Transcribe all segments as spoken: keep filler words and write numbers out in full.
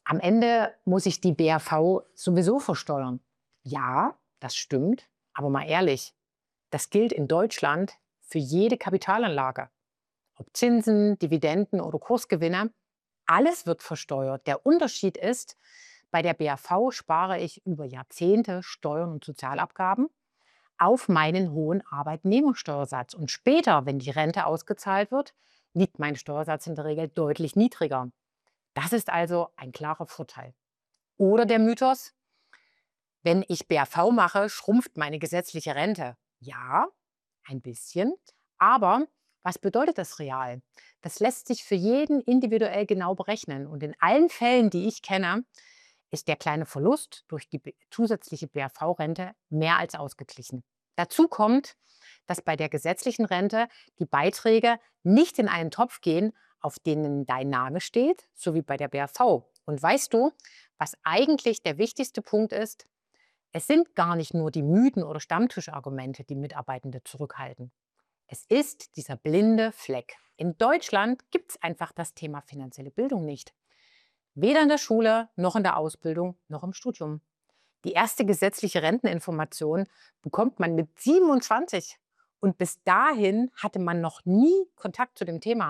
Am Ende muss ich die B A V sowieso versteuern. Ja, das stimmt, aber mal ehrlich, das gilt in Deutschland für jede Kapitalanlage. Ob Zinsen, Dividenden oder Kursgewinne, alles wird versteuert. Der Unterschied ist, bei der B A V spare ich über Jahrzehnte Steuern und Sozialabgaben auf meinen hohen Arbeitnehmersteuersatz. Und später, wenn die Rente ausgezahlt wird, liegt mein Steuersatz in der Regel deutlich niedriger. Das ist also ein klarer Vorteil. Oder der Mythos, wenn ich B A V mache, schrumpft meine gesetzliche Rente. Ja, ein bisschen. Aber was bedeutet das real? Das lässt sich für jeden individuell genau berechnen. Und in allen Fällen, die ich kenne, ist der kleine Verlust durch die B- zusätzliche B A V-Rente mehr als ausgeglichen. Dazu kommt, dass bei der gesetzlichen Rente die Beiträge nicht in einen Topf gehen, auf denen dein Name steht, so wie bei der B A V. Und weißt du, was eigentlich der wichtigste Punkt ist? Es sind gar nicht nur die Mythen oder Stammtischargumente, die Mitarbeitende zurückhalten. Es ist dieser blinde Fleck. In Deutschland gibt es einfach das Thema finanzielle Bildung nicht. Weder in der Schule, noch in der Ausbildung, noch im Studium. Die erste gesetzliche Renteninformation bekommt man mit siebenundzwanzig. Und bis dahin hatte man noch nie Kontakt zu dem Thema.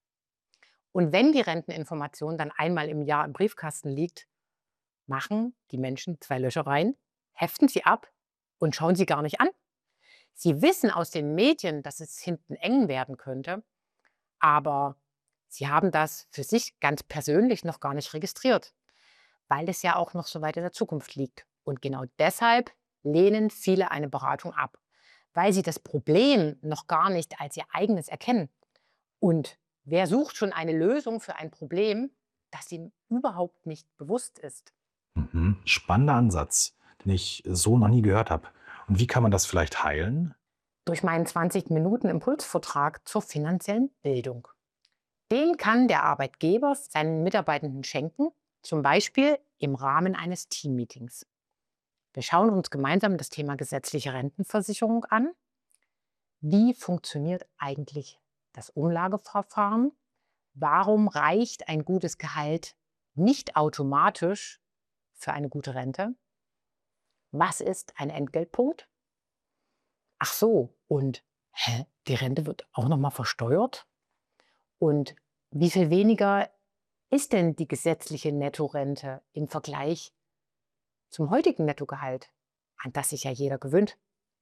Und wenn die Renteninformation dann einmal im Jahr im Briefkasten liegt, machen die Menschen zwei Löcher rein, heften sie ab und schauen sie gar nicht an. Sie wissen aus den Medien, dass es hinten eng werden könnte, aber sie haben das für sich ganz persönlich noch gar nicht registriert, weil es ja auch noch so weit in der Zukunft liegt. Und genau deshalb lehnen viele eine Beratung ab, weil sie das Problem noch gar nicht als ihr eigenes erkennen. Und wer sucht schon eine Lösung für ein Problem, das ihm überhaupt nicht bewusst ist? Mhm. Spannender Ansatz, den ich so noch nie gehört habe. Und wie kann man das vielleicht heilen? Durch meinen zwanzig Minuten Impulsvortrag zur finanziellen Bildung. Den kann der Arbeitgeber seinen Mitarbeitenden schenken, zum Beispiel im Rahmen eines Teammeetings. Wir schauen uns gemeinsam das Thema gesetzliche Rentenversicherung an. Wie funktioniert eigentlich das Umlageverfahren? Warum reicht ein gutes Gehalt nicht automatisch für eine gute Rente? Was ist ein Entgeltpunkt? Ach so, und hä, die Rente wird auch noch mal versteuert? Und wie viel weniger ist denn die gesetzliche Nettorente im Vergleich zum heutigen Nettogehalt, an das sich ja jeder gewöhnt?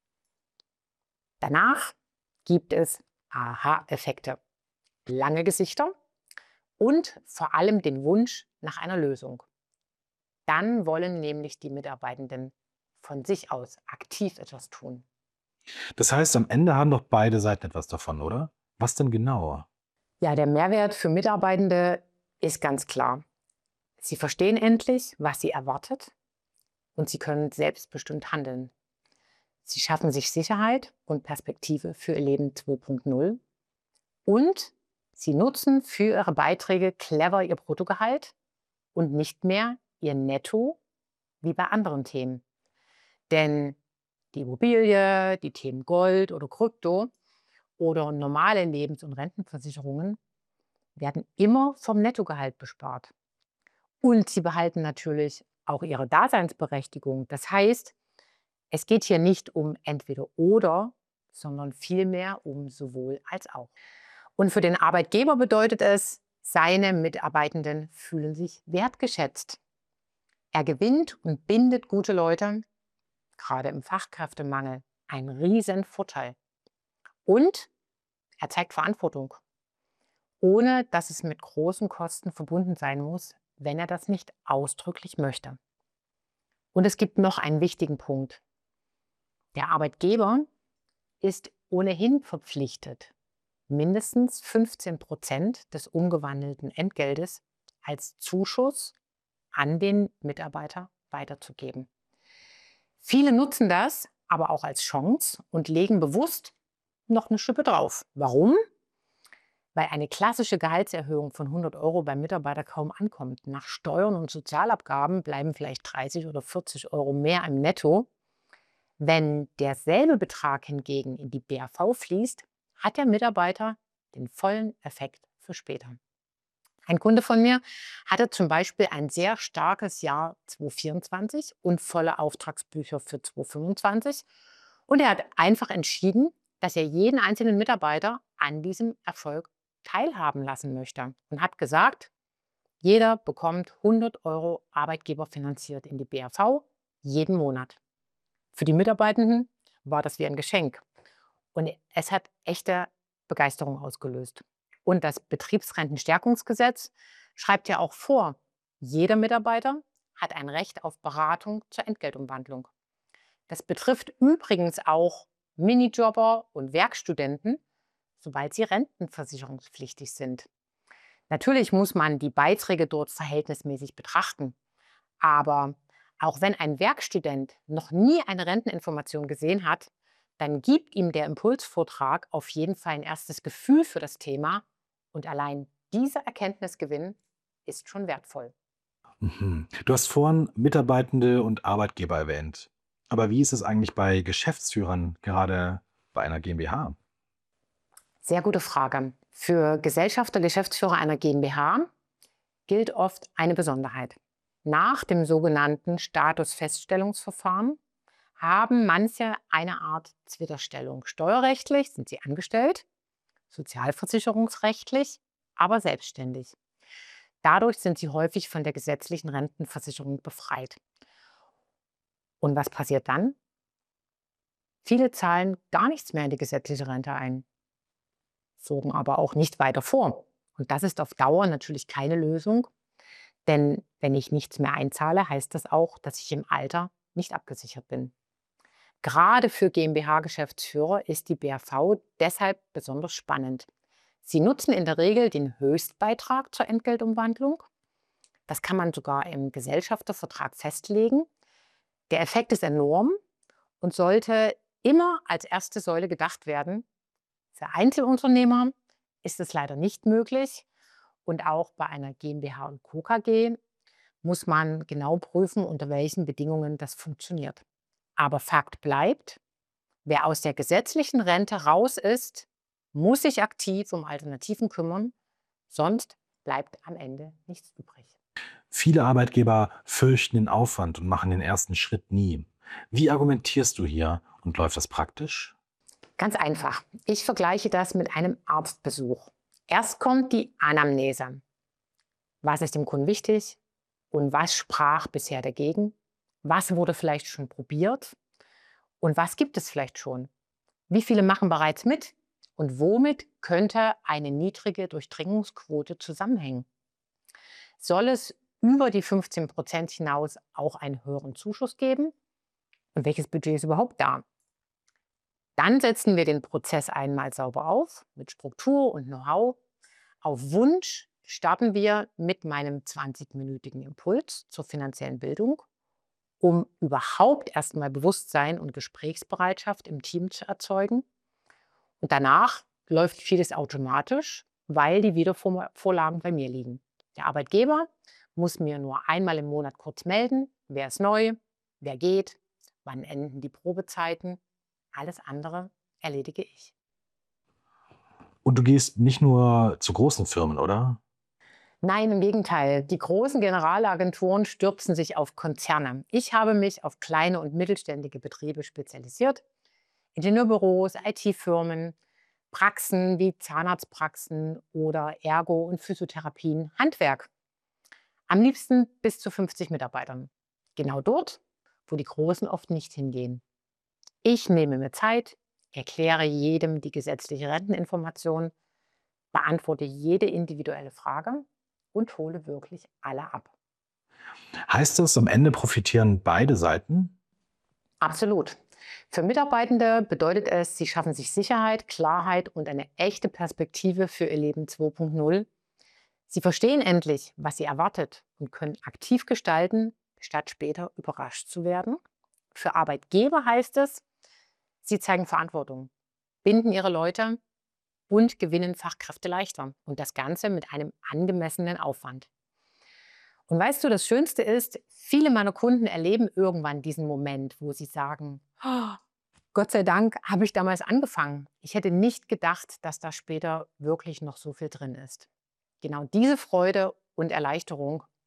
Danach gibt es Aha-Effekte, lange Gesichter und vor allem den Wunsch nach einer Lösung. Dann wollen nämlich die Mitarbeitenden von sich aus aktiv etwas tun. Das heißt, am Ende haben doch beide Seiten etwas davon, oder? Was denn genau? Ja, der Mehrwert für Mitarbeitende ist ganz klar. Sie verstehen endlich, was sie erwartet, und sie können selbstbestimmt handeln. Sie schaffen sich Sicherheit und Perspektive für ihr Leben zwei Punkt null und sie nutzen für ihre Beiträge clever ihr Bruttogehalt und nicht mehr ihr Netto wie bei anderen Themen. Denn die Immobilie, die Themen Gold oder Krypto oder normale Lebens- und Rentenversicherungen werden immer vom Nettogehalt bespart. Und sie behalten natürlich auch ihre Daseinsberechtigung. Das heißt, es geht hier nicht um entweder oder, sondern vielmehr um sowohl als auch. Und für den Arbeitgeber bedeutet es, seine Mitarbeitenden fühlen sich wertgeschätzt. Er gewinnt und bindet gute Leute, gerade im Fachkräftemangel, ein riesen Vorteil. Und er zeigt Verantwortung, ohne dass es mit großen Kosten verbunden sein muss, wenn er das nicht ausdrücklich möchte. Und es gibt noch einen wichtigen Punkt. Der Arbeitgeber ist ohnehin verpflichtet, mindestens fünfzehn Prozent des umgewandelten Entgeltes als Zuschuss an den Mitarbeiter weiterzugeben. Viele nutzen das aber auch als Chance und legen bewusst noch eine Schippe drauf. Warum? Weil eine klassische Gehaltserhöhung von hundert Euro beim Mitarbeiter kaum ankommt. Nach Steuern und Sozialabgaben bleiben vielleicht dreißig oder vierzig Euro mehr im Netto. Wenn derselbe Betrag hingegen in die B A V fließt, hat der Mitarbeiter den vollen Effekt für später. Ein Kunde von mir hatte zum Beispiel ein sehr starkes Jahr zweitausendvierundzwanzig und volle Auftragsbücher für zweitausendfünfundzwanzig. Und er hat einfach entschieden, dass er jeden einzelnen Mitarbeiter an diesem Erfolg teilhaben lassen möchte und hat gesagt, jeder bekommt hundert Euro arbeitgeberfinanziert in die B A V jeden Monat. Für die Mitarbeitenden war das wie ein Geschenk. Und es hat echte Begeisterung ausgelöst. Und das Betriebsrentenstärkungsgesetz schreibt ja auch vor, jeder Mitarbeiter hat ein Recht auf Beratung zur Entgeltumwandlung. Das betrifft übrigens auch Minijobber und Werkstudenten, sobald sie rentenversicherungspflichtig sind. Natürlich muss man die Beiträge dort verhältnismäßig betrachten. Aber auch wenn ein Werkstudent noch nie eine Renteninformation gesehen hat, dann gibt ihm der Impulsvortrag auf jeden Fall ein erstes Gefühl für das Thema. Und allein dieser Erkenntnisgewinn ist schon wertvoll. Mhm. Du hast vorhin Mitarbeitende und Arbeitgeber erwähnt. Aber wie ist es eigentlich bei Geschäftsführern, gerade bei einer GmbH? Sehr gute Frage. Für Gesellschafter, Geschäftsführer einer GmbH gilt oft eine Besonderheit. Nach dem sogenannten Statusfeststellungsverfahren haben manche eine Art Zwitterstellung. Steuerrechtlich sind sie angestellt, sozialversicherungsrechtlich aber selbstständig. Dadurch sind sie häufig von der gesetzlichen Rentenversicherung befreit. Und was passiert dann? Viele zahlen gar nichts mehr in die gesetzliche Rente ein, sorgen aber auch nicht weiter vor. Und das ist auf Dauer natürlich keine Lösung, denn wenn ich nichts mehr einzahle, heißt das auch, dass ich im Alter nicht abgesichert bin. Gerade für GmbH-Geschäftsführer ist die B A V deshalb besonders spannend. Sie nutzen in der Regel den Höchstbeitrag zur Entgeltumwandlung. Das kann man sogar im Gesellschaftervertrag festlegen. Der Effekt ist enorm und sollte immer als erste Säule gedacht werden. Für Einzelunternehmer ist es leider nicht möglich. Und auch bei einer GmbH und Co. KG muss man genau prüfen, unter welchen Bedingungen das funktioniert. Aber Fakt bleibt, wer aus der gesetzlichen Rente raus ist, muss sich aktiv um Alternativen kümmern, sonst bleibt am Ende nichts übrig. Viele Arbeitgeber fürchten den Aufwand und machen den ersten Schritt nie. Wie argumentierst du hier und läuft das praktisch? Ganz einfach. Ich vergleiche das mit einem Arztbesuch. Erst kommt die Anamnese. Was ist dem Kunden wichtig und was sprach bisher dagegen? Was wurde vielleicht schon probiert und was gibt es vielleicht schon? Wie viele machen bereits mit und womit könnte eine niedrige Durchdringungsquote zusammenhängen? Soll es über die fünfzehn Prozent hinaus auch einen höheren Zuschuss geben? Und welches Budget ist überhaupt da? Dann setzen wir den Prozess einmal sauber auf, mit Struktur und Know-how. Auf Wunsch starten wir mit meinem zwanzig-minütigen Impuls zur finanziellen Bildung, um überhaupt erstmal Bewusstsein und Gesprächsbereitschaft im Team zu erzeugen. Und danach läuft vieles automatisch, weil die Wiedervorlagen bei mir liegen. Der Arbeitgeber muss mir nur einmal im Monat kurz melden, wer ist neu, wer geht, wann enden die Probezeiten. Alles andere erledige ich. Und du gehst nicht nur zu großen Firmen, oder? Nein, im Gegenteil. Die großen Generalagenturen stürzen sich auf Konzerne. Ich habe mich auf kleine und mittelständige Betriebe spezialisiert. Ingenieurbüros, I T-Firmen, Praxen wie Zahnarztpraxen oder Ergo- und Physiotherapien, Handwerk. Am liebsten bis zu fünfzig Mitarbeitern. Genau dort, wo die Großen oft nicht hingehen. Ich nehme mir Zeit, erkläre jedem die gesetzliche Renteninformation, beantworte jede individuelle Frage und hole wirklich alle ab. Heißt das, am Ende profitieren beide Seiten? Absolut. Für Mitarbeitende bedeutet es, sie schaffen sich Sicherheit, Klarheit und eine echte Perspektive für ihr Leben zwei Punkt null. Sie verstehen endlich, was sie erwartet und können aktiv gestalten, statt später überrascht zu werden. Für Arbeitgeber heißt es, sie zeigen Verantwortung, binden ihre Leute und gewinnen Fachkräfte leichter. Und das Ganze mit einem angemessenen Aufwand. Und weißt du, das Schönste ist, viele meiner Kunden erleben irgendwann diesen Moment, wo sie sagen, "Oh, Gott sei Dank habe ich damals angefangen. Ich hätte nicht gedacht, dass da später wirklich noch so viel drin ist." Genau diese Freude und Erleichterung